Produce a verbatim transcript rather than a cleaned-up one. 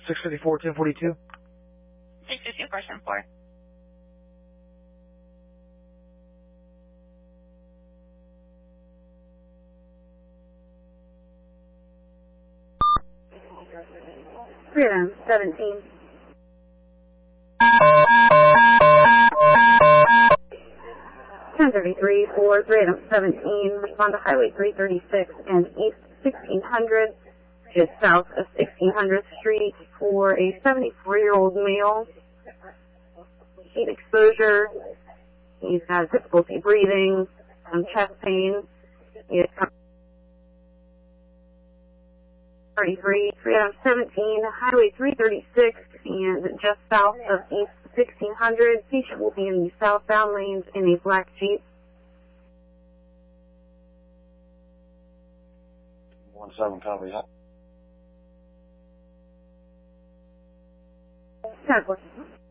six fifty-four, ten forty-two. six fifty-four, ten four. Freedom seventeen. ten thirty-three for Freedom seventeen. Respond to Highway three thirty-six and East sixteen hundred. Just south of sixteen hundredth Street for a seventy-four-year-old male. Heat exposure. He's got difficulty breathing, some chest pain. He is thirty-three, Freedom seventeen, Highway three thirty-six, and just south of East sixteen hundred. Patient will be in the southbound lanes in a black Jeep. one seven, copy that. ten four.